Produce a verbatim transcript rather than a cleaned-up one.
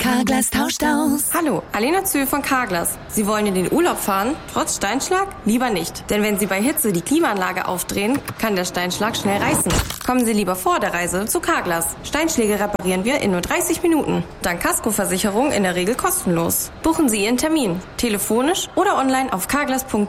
Carglass tauscht aus. Hallo, Alena Zühl von Carglass. Sie wollen in den Urlaub fahren, trotz Steinschlag? Lieber nicht. Denn wenn Sie bei Hitze die Klimaanlage aufdrehen, kann der Steinschlag schnell reißen. Kommen Sie lieber vor der Reise zu Carglass. Steinschläge reparieren wir in nur dreißig Minuten. Dank Kaskoversicherung in der Regel kostenlos. Buchen Sie Ihren Termin, telefonisch oder online auf carglass punkt